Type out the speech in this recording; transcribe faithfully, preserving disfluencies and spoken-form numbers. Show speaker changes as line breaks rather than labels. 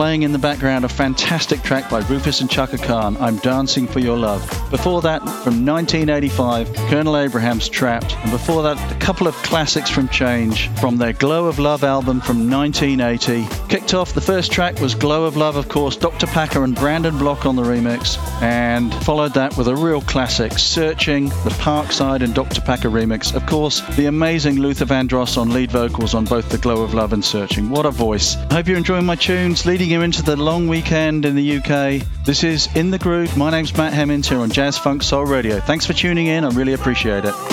Playing in the background, a fantastic track by Rufus and Chaka Khan, I'm Dancing for Your Love. Before that, from nineteen eighty-five, Colonel Abraham's Trapped. And before that, a couple of classics from Change from their Glow of Love album from nineteen eighty. Kicked off, the first track was Glow of Love, of course, Doctor Packer and Brandon Block on the remix. And followed that with a real classic, Searching, the Parkside and Doctor Packer remix. Of course, the amazing Luther Vandross on lead vocals on both the Glow of Love and Searching. What a voice. I hope you're enjoying my tunes, leading you into the long weekend in the U K. This is In the Groove. My name's Matt Hemmings here on Jazz Funk Soul Radio. Thanks for tuning in. I really appreciate it.